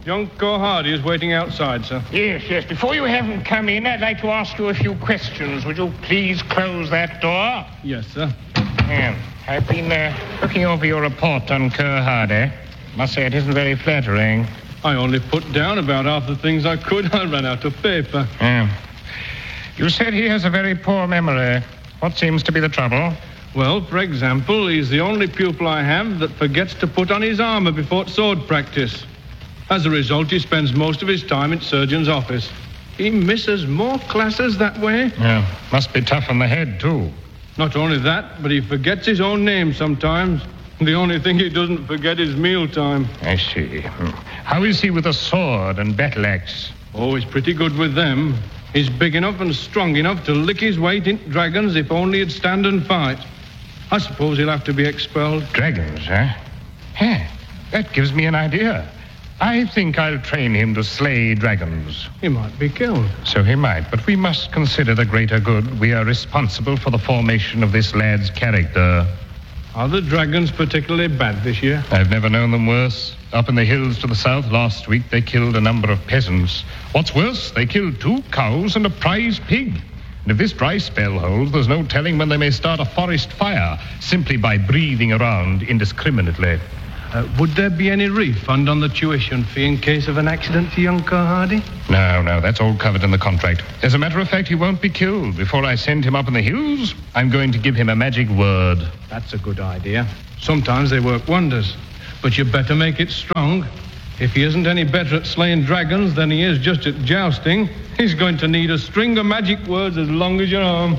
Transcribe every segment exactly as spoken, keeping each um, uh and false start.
Young Hardy is waiting outside, sir. Yes, yes. Before you have him come in, I'd like to ask you a few questions. Would you please close that door? Yes, sir. Yeah. I've been uh, looking over your report on Kerr Hardy. Must say it isn't very flattering. I only put down about half the things I could. I ran out of paper. Yeah. You said he has a very poor memory. What seems to be the trouble? Well, for example, he's the only pupil I have that forgets to put on his armor before sword practice. As a result, he spends most of his time in surgeon's office. He misses more classes that way. Yeah, must be tough on the head, too. Not only that, but he forgets his own name sometimes. The only thing he doesn't forget is mealtime. I see. How is he with a sword and battle axe? Oh, he's pretty good with them. He's big enough and strong enough to lick his weight in dragons if only he'd stand and fight. I suppose he'll have to be expelled. Dragons, huh? Yeah, that gives me an idea. I think I'll train him to slay dragons. He might be killed. So he might, but we must consider the greater good. We are responsible for the formation of this lad's character. Are the dragons particularly bad this year? I've never known them worse. Up in the hills to the south last week, they killed a number of peasants. What's worse, they killed two cows and a prize pig. And if this dry spell holds, there's no telling when they may start a forest fire simply by breathing around indiscriminately. Uh, would there be any refund on the tuition fee in case of an accident to young Kerr Hardy? No, no, that's all covered in the contract. As a matter of fact, he won't be killed. Before I send him up in the hills, I'm going to give him a magic word. That's a good idea. Sometimes they work wonders. But you better make it strong. If he isn't any better at slaying dragons than he is just at jousting, he's going to need a string of magic words as long as your arm.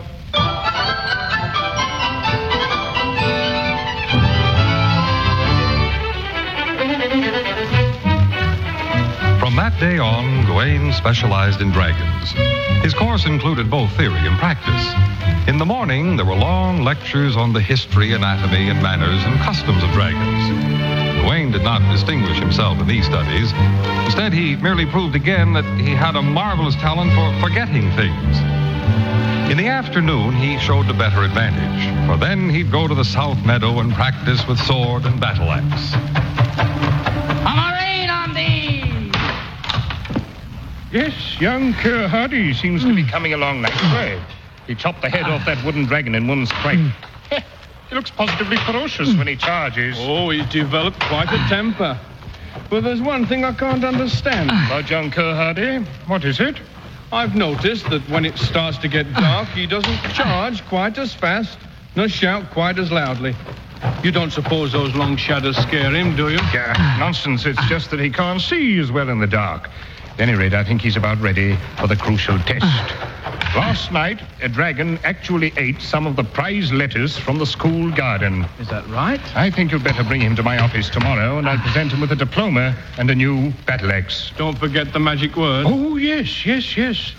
From that day on, Gawain specialized in dragons. His course included both theory and practice. In the morning, there were long lectures on the history, anatomy, and manners and customs of dragons. Gawain did not distinguish himself in these studies. Instead, he merely proved again that he had a marvelous talent for forgetting things. In the afternoon, he showed a better advantage, for then he'd go to the South Meadow and practice with sword and battle axe. Rain on thee! Yes, young Kerr Hardy seems to be coming along nicely. He chopped the head off that wooden dragon in one strike. He looks positively ferocious when he charges. Oh, he's developed quite a temper. But there's one thing I can't understand. About young Kerr Hardy? What is it? I've noticed that when it starts to get dark, he doesn't charge quite as fast, nor shout quite as loudly. You don't suppose those long shadows scare him, do you? Yeah, nonsense. It's just that he can't see as well in the dark. At any rate, I think he's about ready for the crucial test. Last night, a dragon actually ate some of the prize letters from the school garden. Is that right? I think you'd better bring him to my office tomorrow, and I'll present him with a diploma and a new battle axe. Don't forget the magic word. Oh, yes, yes, yes.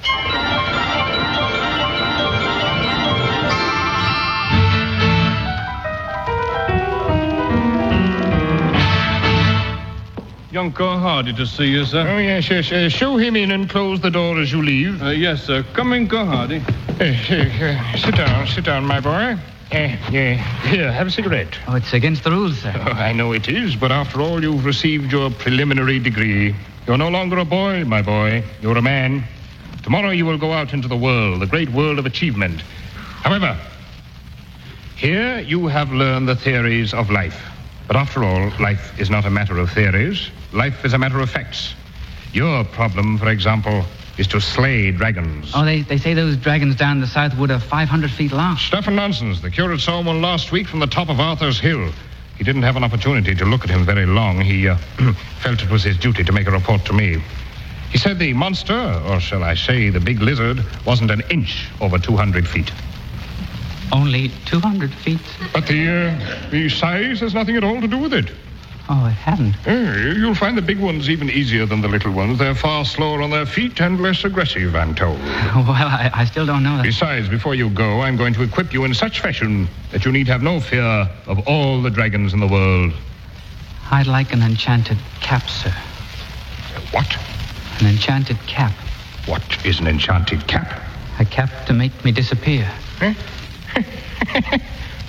Young Kerr Hardy to see you, sir. Oh, yes, yes. Uh, show him in and close the door as you leave. Uh, yes, sir. Come in, Kerr Hardy. Uh, uh, uh, sit down, sit down, my boy. Uh, yeah. Here, have a cigarette. Oh, it's against the rules, sir. Oh, I know it is, but after all, you've received your preliminary degree. You're no longer a boy, my boy. You're a man. Tomorrow you will go out into the world, the great world of achievement. However, here you have learned the theories of life. But after all, life is not a matter of theories. Life is a matter of facts. Your problem, for example, is to slay dragons. Oh, they, they say those dragons down the south wood are five hundred feet long. Stuff and nonsense. The curate saw one last week from the top of Arthur's Hill. He didn't have an opportunity to look at him very long. He uh, felt it was his duty to make a report to me. He said the monster, or shall I say the big lizard, wasn't an inch over two hundred feet. Only two hundred feet? But the, uh, the size has nothing at all to do with it. Oh, it hasn't. Uh, you'll find the big ones even easier than the little ones. They're far slower on their feet and less aggressive, I'm told. Well, I, I still don't know that. Besides, before you go, I'm going to equip you in such fashion that you need have no fear of all the dragons in the world. I'd like an enchanted cap, sir. What? An enchanted cap. What is an enchanted cap? A cap to make me disappear. Eh?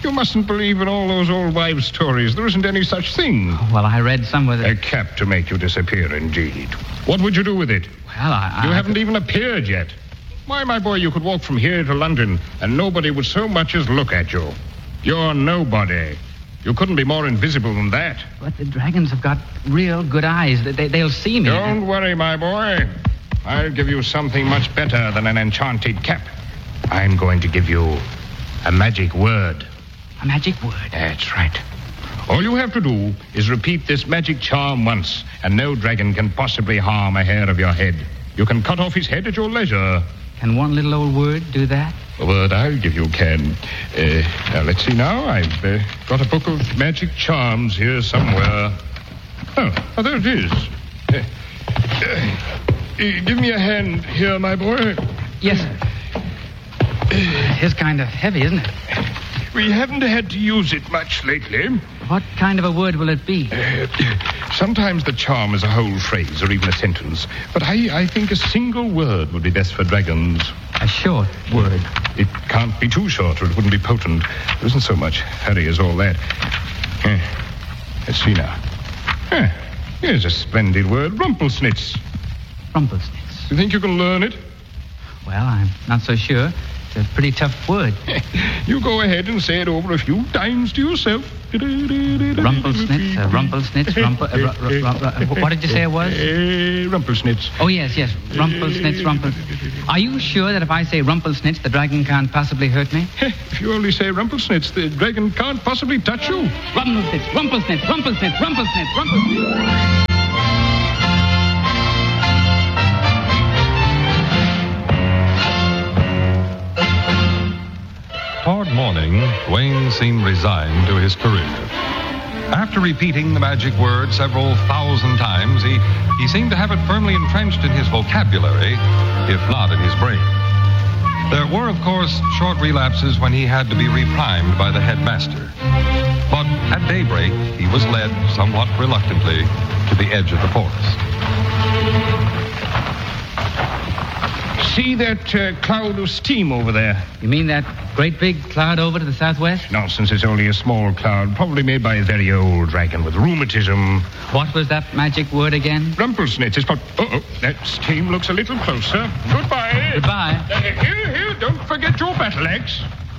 You mustn't believe in all those old wives' stories. There isn't any such thing. Well, I read somewhere that... A cap to make you disappear, indeed. What would you do with it? Well, I... I You haven't even appeared yet. Why, my boy, you could walk from here to London, and nobody would so much as look at you. You're nobody. You couldn't be more invisible than that. But the dragons have got real good eyes. They, they'll see me. Don't worry, my boy. I'll give you something much better than an enchanted cap. I'm going to give you a magic word. A magic word? That's right. All you have to do is repeat this magic charm once, and no dragon can possibly harm a hair of your head. You can cut off his head at your leisure. Can one little old word do that? A word I'll give you can. Uh, now, let's see now. I've uh, got a book of magic charms here somewhere. Oh, oh there it is. Uh, uh, give me a hand here, my boy. Yes, sir. It is kind of heavy, isn't it? We haven't had to use it much lately. What kind of a word will it be? Uh, sometimes the charm is a whole phrase or even a sentence. But I, I think a single word would be best for dragons. A short word. It can't be too short or it wouldn't be potent. There isn't so much hurry as all that. Uh, let's see now. Uh, here's a splendid word. Rumplesnitz. Rumplesnitz. You think you can learn it? Well, I'm not so sure. It's a pretty tough word. You go ahead and say it over a few times to yourself. Rumplesnitz, uh, Rumplesnitz, Rumple... Uh, ru- ru- ru- ru- what did you say it was? Uh, Rumplesnitz. Oh, yes, yes. Rumplesnitz, Rumple... Are you sure that if I say Rumplesnitz, the dragon can't possibly hurt me? If you only say Rumplesnitz, the dragon can't possibly touch you. Rumplesnitz, Rumplesnitz, Rumplesnitz, Rumplesnitz, Rumplesnitz. Toward morning, Wayne seemed resigned to his career. After repeating the magic word several thousand times, he, he seemed to have it firmly entrenched in his vocabulary, if not in his brain. There were, of course, short relapses when he had to be reprimed by the headmaster. But at daybreak, he was led, somewhat reluctantly, to the edge of the forest. See that uh, cloud of steam over there? You mean that great big cloud over to the southwest? Nonsense, it's only a small cloud, probably made by a very old dragon with rheumatism. What was that magic word again? Rumplesnitz. It's called... Uh-oh, that steam looks a little closer. Goodbye. Goodbye. Uh, here, here, don't forget your battle axe.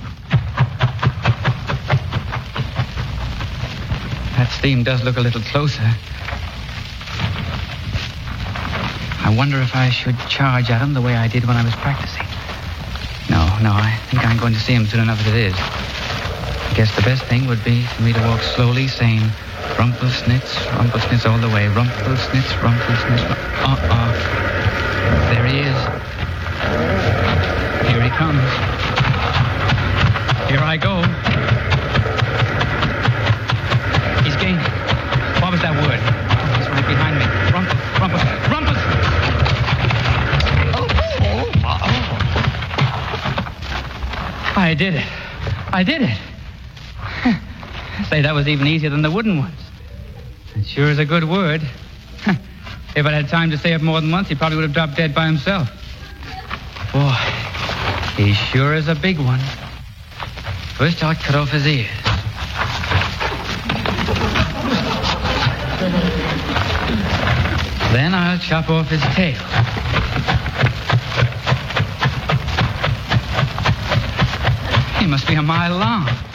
That steam does look a little closer. I wonder if I should charge at him the way I did when I was practicing. No, no, I think I'm going to see him soon enough as it is. I guess the best thing would be for me to walk slowly, saying, Rumplesnitz, Rumplesnitz all the way. Rumplesnitz, Rumplesnitz, Rum- uh-uh. There he is. Here he comes. Here I go. He's gaining. What was that word? He's right behind me. Rumple, Rumple, Rumple. I did it. I did it. Say, that was even easier than the wooden ones. It sure is a good word. If I'd had time to say it more than once, he probably would have dropped dead by himself. Boy, he sure is a big one. First, I'll cut off his ears. Then I'll chop off his tail. He must be a mile long.